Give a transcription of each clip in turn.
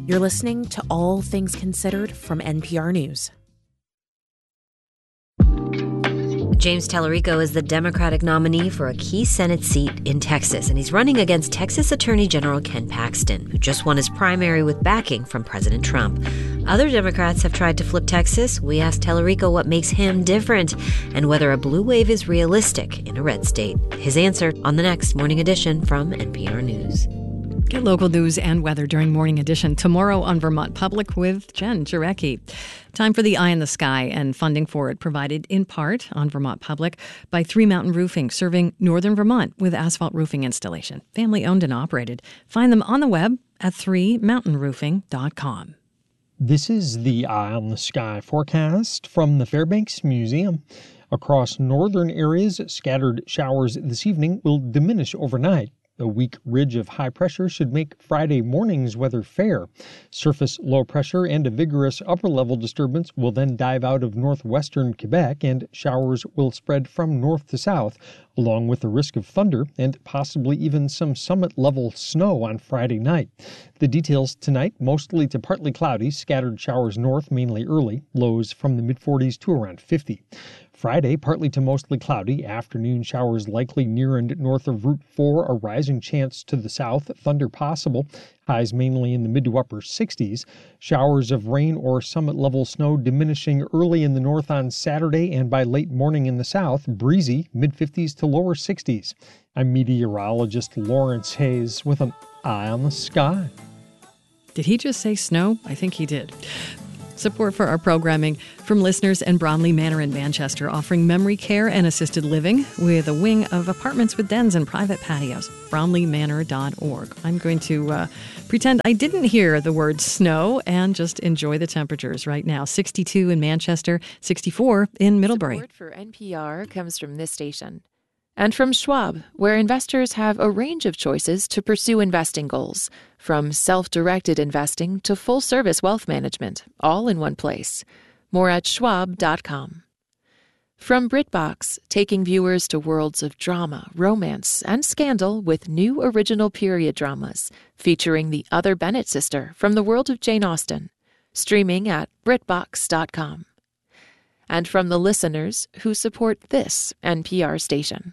You're listening to All Things Considered from NPR News. James Tallarico is the Democratic nominee for a key Senate seat in Texas, and he's running against Texas Attorney General Ken Paxton, who just won his primary with backing from President Trump. Other Democrats have tried to flip Texas. We asked Tallarico what makes him different and whether a blue wave is realistic in a red state. His answer on the next Morning Edition from NPR News. Get local news and weather during Morning Edition tomorrow on Vermont Public with Jen Jarecki. Time for the Eye in the Sky, and funding for it provided in part on Vermont Public by Three Mountain Roofing, serving northern Vermont with asphalt roofing installation. Family owned and operated. Find them on the web at 3mountainroofing.com. This is the Eye on the Sky forecast from the Fairbanks Museum. Across northern areas, scattered showers this evening will diminish overnight. A weak ridge of high pressure should make Friday morning's weather fair. Surface low pressure and a vigorous upper-level disturbance will then dive out of northwestern Quebec, and showers will spread from north to south, along with the risk of thunder and possibly even some summit-level snow on Friday night. The details tonight: mostly to partly cloudy, scattered showers north mainly early, lows from the mid-40s to around 50. Friday, partly to mostly cloudy, afternoon showers likely near and north of Route 4, a rising chance to the south, thunder possible, highs mainly in the mid to upper 60s. Showers of rain or summit-level snow diminishing early in the north on Saturday, and by late morning in the south, breezy, mid-50s to lower 60s. I'm meteorologist Lawrence Hayes with an Eye on the Sky. Did he just say snow? I think he did. Support for our programming from listeners in Bromley Manor in Manchester, offering memory care and assisted living with a wing of apartments with dens and private patios. BromleyManor.org. I'm going to pretend I didn't hear the word snow and just enjoy the temperatures right now. 62 in Manchester, 64 in Middlebury. Support for NPR comes from this station. And from Schwab, where investors have a range of choices to pursue investing goals, from self-directed investing to full-service wealth management, all in one place. More at schwab.com. From BritBox, taking viewers to worlds of drama, romance, and scandal with new original period dramas, featuring the other Bennett sister from the world of Jane Austen. Streaming at BritBox.com. And from the listeners who support this NPR station.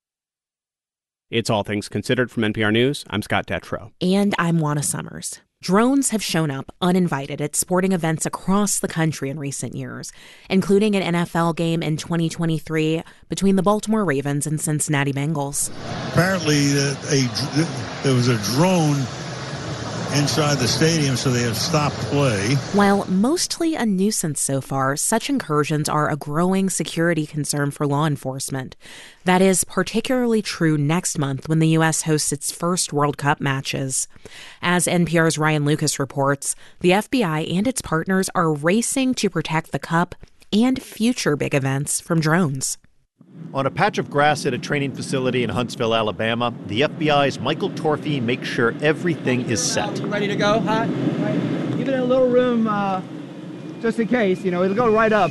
It's All Things Considered from NPR News. I'm Scott Detrow. And I'm Juana Summers. Drones have shown up uninvited at sporting events across the country in recent years, including an NFL game in 2023 between the Baltimore Ravens and Cincinnati Bengals. Apparently, there was a drone inside the stadium, so they have stopped play. While mostly a nuisance so far, such incursions are a growing security concern for law enforcement. That is particularly true next month when the U.S. hosts its first World Cup matches. As NPR's Ryan Lucas reports, the FBI and its partners are racing to protect the Cup and future big events from drones. On a patch of grass at a training facility in Huntsville, Alabama, the FBI's Michael Torfey makes sure everything is set. Ready to go? Hot? Give it a little room just in case. It'll go right up.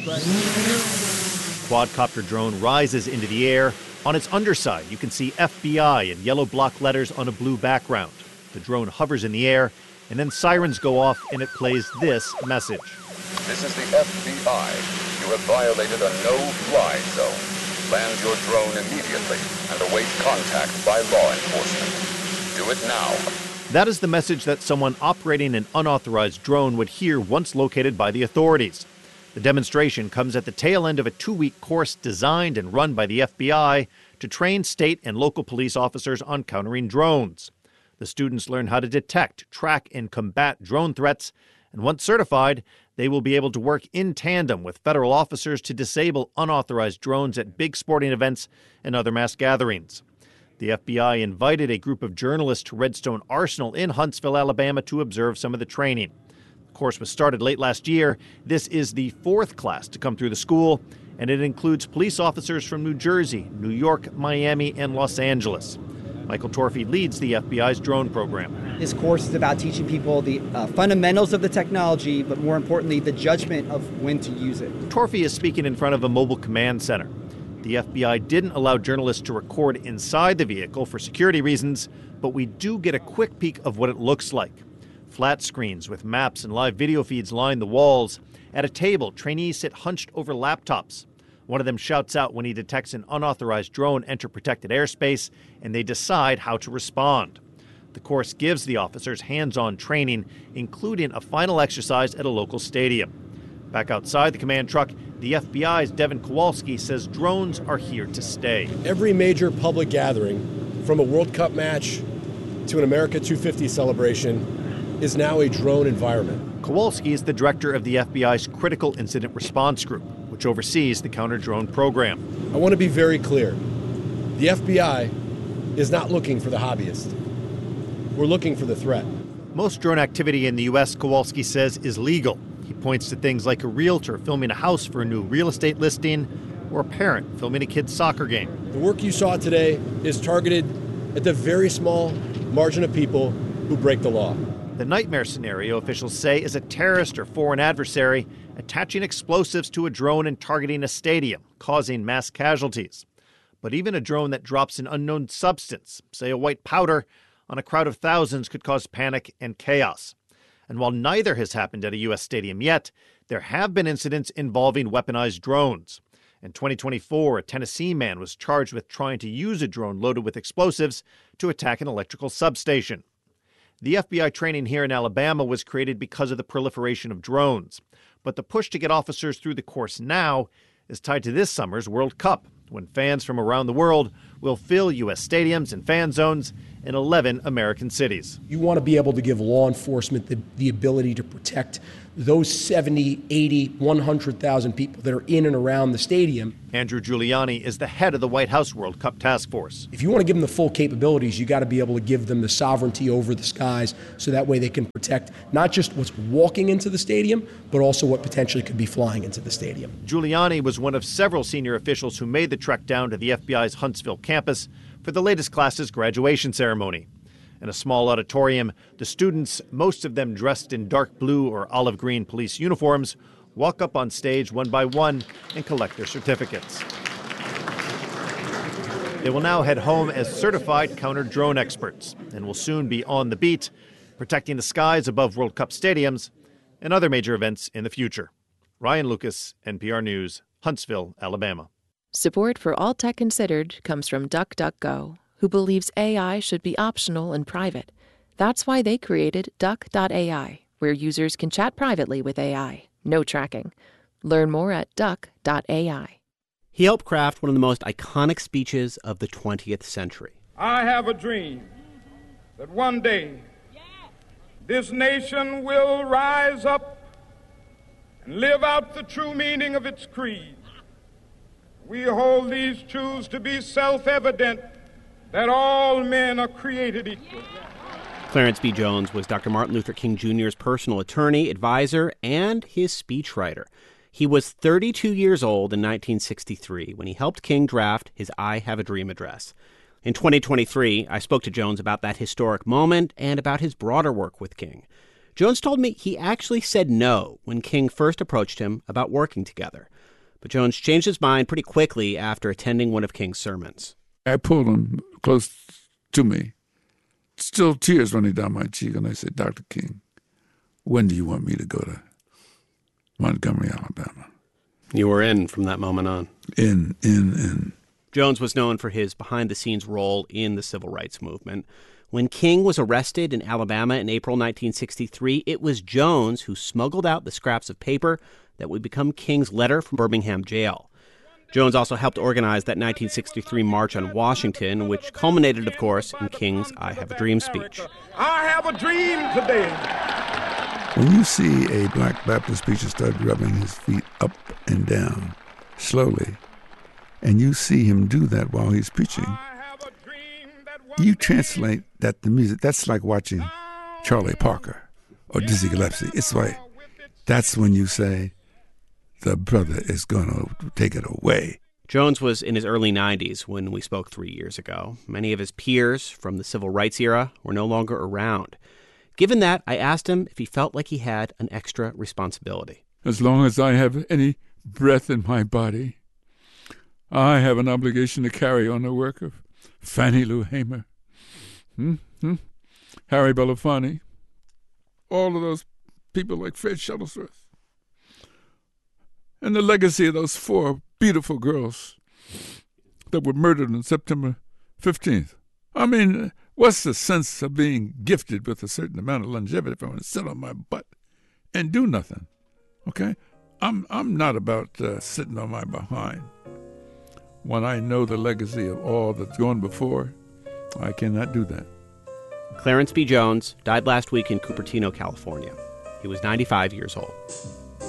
Quadcopter drone rises into the air. On its underside, you can see FBI in yellow block letters on a blue background. The drone hovers in the air, and then sirens go off, and it plays this message. This is the FBI. You have violated a no-fly zone. Land your drone immediately and await contact by law enforcement. Do it now. That is the message that someone operating an unauthorized drone would hear once located by the authorities. The demonstration comes at the tail end of a 2-week course designed and run by the FBI to train state and local police officers on countering drones. The students learn how to detect, track, and combat drone threats, and once certified, they will be able to work in tandem with federal officers to disable unauthorized drones at big sporting events and other mass gatherings. The FBI invited a group of journalists to Redstone Arsenal in Huntsville, Alabama, to observe some of the training. The course was started late last year. This is the 4th class to come through the school, and it includes police officers from New Jersey, New York, Miami, and Los Angeles. Michael Torfey leads the FBI's drone program. This course is about teaching people the fundamentals of the technology, but more importantly, the judgment of when to use it. Torfey is speaking in front of a mobile command center. The FBI didn't allow journalists to record inside the vehicle for security reasons, but we do get a quick peek of what it looks like. Flat screens with maps and live video feeds line the walls. At a table, trainees sit hunched over laptops. One of them shouts out when he detects an unauthorized drone enter protected airspace, and they decide how to respond. The course gives the officers hands-on training, including a final exercise at a local stadium. Back outside the command truck, the FBI's Devin Kowalski says drones are here to stay. Every major public gathering, from a World Cup match to an America 250 celebration, is now a drone environment. Kowalski is the director of the FBI's Critical Incident Response Group, which oversees the counter-drone program. I want to be very clear. The FBI is not looking for the hobbyist. We're looking for the threat. Most drone activity in the U.S., Kowalski says, is legal. He points to things like a realtor filming a house for a new real estate listing or a parent filming a kid's soccer game. The work you saw today is targeted at the very small margin of people who break the law. The nightmare scenario, officials say, is a terrorist or foreign adversary attaching explosives to a drone and targeting a stadium, causing mass casualties. But even a drone that drops an unknown substance, say a white powder, on a crowd of thousands could cause panic and chaos. And while neither has happened at a U.S. stadium yet, there have been incidents involving weaponized drones. In 2024, a Tennessee man was charged with trying to use a drone loaded with explosives to attack an electrical substation. The FBI training here in Alabama was created because of the proliferation of drones. But the push to get officers through the course now is tied to this summer's World Cup, when fans from around the world will fill U.S. stadiums and fan zones in 11 American cities. You want to be able to give law enforcement the ability to protect those 70, 80, 100,000 people that are in and around the stadium. Andrew Giuliani is the head of the White House World Cup Task Force. If you want to give them the full capabilities, you got to be able to give them the sovereignty over the skies so that way they can protect not just what's walking into the stadium, but also what potentially could be flying into the stadium. Giuliani was one of several senior officials who made the trek down to the FBI's Huntsville campus for the latest class's graduation ceremony. In a small auditorium, the students, most of them dressed in dark blue or olive green police uniforms, walk up on stage one by one and collect their certificates. They will now head home as certified counter-drone experts and will soon be on the beat, protecting the skies above World Cup stadiums and other major events in the future. Ryan Lucas, NPR News, Huntsville, Alabama. Support for All Tech Considered comes from DuckDuckGo, who believes AI should be optional and private. That's why they created Duck.ai, where users can chat privately with AI. No tracking. Learn more at Duck.ai. He helped craft one of the most iconic speeches of the 20th century. I have a dream that one day this nation will rise up and live out the true meaning of its creed. We hold these truths to be self-evident, that all men are created equal. Clarence B. Jones was Dr. Martin Luther King Jr.'s personal attorney, advisor, and his speechwriter. He was 32 years old in 1963 when he helped King draft his I Have a Dream address. In 2023, I spoke to Jones about that historic moment and about his broader work with King. Jones told me he actually said no when King first approached him about working together. But Jones changed his mind pretty quickly after attending one of King's sermons. I pulled him close to me. Still tears running down my cheek, and I said, Dr. King, when do you want me to go to Montgomery, Alabama? You were in from that moment on. In. Jones was known for his behind-the-scenes role in the civil rights movement. When King was arrested in Alabama in April 1963, it was Jones who smuggled out the scraps of paper that would become King's letter from Birmingham jail. Jones also helped organize that 1963 March on Washington, which culminated, of course, in King's I Have a Dream speech. I have a dream today. When you see a black Baptist preacher start rubbing his feet up and down slowly, and you see him do that while he's preaching, you translate that to music. That's like watching Charlie Parker or Dizzy Gillespie. It's like, that's when you say, the brother is going to take it away. Jones was in his early 90s when we spoke 3 years ago. Many of his peers from the civil rights era were no longer around. Given that, I asked him if he felt like he had an extra responsibility. As long as I have any breath in my body, I have an obligation to carry on the work of Fannie Lou Hamer, Harry Belafonte, all of those people like Fred Shuttlesworth. And the legacy of those 4 beautiful girls that were murdered on September 15th. I mean, what's the sense of being gifted with a certain amount of longevity if I want to sit on my butt and do nothing? Okay? I'm not about sitting on my behind. When I know the legacy of all that's gone before, I cannot do that. Clarence B. Jones died last week in Cupertino, California. He was 95 years old.